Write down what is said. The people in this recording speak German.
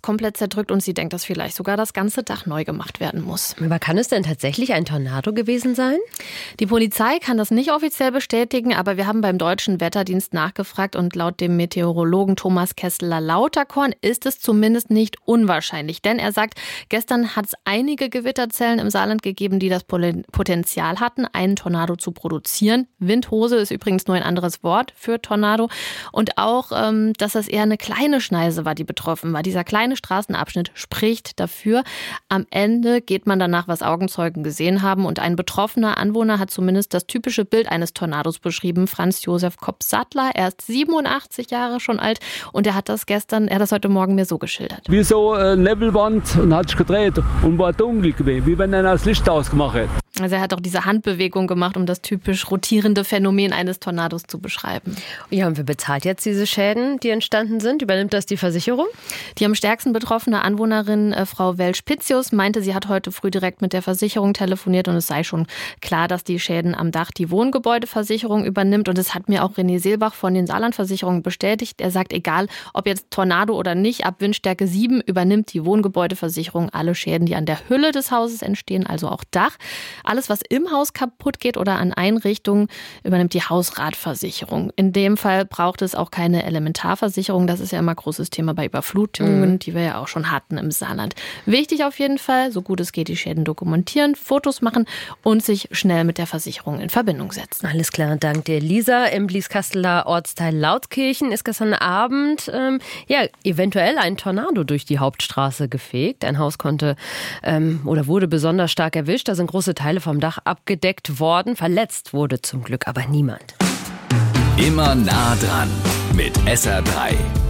komplett zerdrückt und sie denkt, dass vielleicht sogar das ganze Dach neu gemacht werden muss. Aber kann es denn tatsächlich ein Tornado gewesen sein? Die Polizei kann das nicht offiziell bestätigen, aber wir haben beim Deutschen Wetterdienst nachgefragt und laut dem Meteorologen Thomas Kessler-Lauterkorn ist es zumindest nicht unwahrscheinlich. Denn er sagt, gestern hat es einige Gewitterzellen im Saarland gegeben, die das Potenzial hatten, einen Tornado zu produzieren. Windhose ist übrigens nur ein anderes Wort für Tornado. Und auch, dass das eher eine kleine Schneise war, die betroffen war. Dieser kleine Straßenabschnitt spricht dafür. Am Ende geht man danach, was Augenzeugen gesehen haben. Und ein betroffener Anwohner hat zumindest das typische Bild eines Tornados beschrieben. Franz Josef Kopp-Sattler, er ist 87 Jahre schon alt und er hat das heute Morgen mir so geschildert. Wie so eine Nebelwand und hat sich gedreht und war dunkel gewesen, wie wenn einer das Licht ausgemacht hätte. Also er hat auch diese Handbewegung gemacht, um das typisch rotierende Phänomen eines Tornados zu beschreiben. Ja, und wer bezahlt jetzt diese Schäden, die entstanden sind? Übernimmt das die Versicherung? Die am stärksten betroffene Anwohnerin, Frau Welsch-Pitzius, meinte, sie hat heute früh direkt mit der Versicherung telefoniert und es sei schon klar, dass die Schäden am Dach die Wohngebäudeversicherung übernimmt. Und das hat mir auch René Seelbach von den Saarlandversicherungen bestätigt. Er sagt, egal ob jetzt Tornado oder nicht, ab Windstärke 7 übernimmt die Wohngebäudeversicherung alle Schäden, die an der Hülle des Hauses entstehen, also auch Dach. Alles, was im Haus kaputt geht oder an Einrichtungen, übernimmt die Hausratversicherung. In dem Fall braucht es auch keine Elementarversicherung. Das ist ja immer ein großes Thema bei Überflutungen, die wir ja auch schon hatten im Saarland. Wichtig auf jeden Fall, so gut es geht, die Schäden dokumentieren, Fotos machen und sich schnell mit der Versicherung in Verbindung setzen. Alles klar, dank dir, Lisa. Im Blieskasseler Ortsteil Lautkirchen ist gestern Abend eventuell ein Tornado durch die Hauptstraße gefegt. Ein Haus wurde besonders stark erwischt. Da sind große Teile vom Dach abgedeckt worden. Verletzt wurde zum Glück aber niemand. Immer nah dran mit SR3.